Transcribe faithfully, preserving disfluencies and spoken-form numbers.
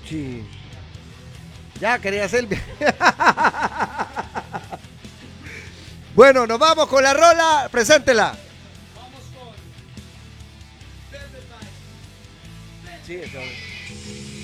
Sí. Ya quería hacer el viaje. Bueno, nos vamos con la rola. Preséntela. Sí,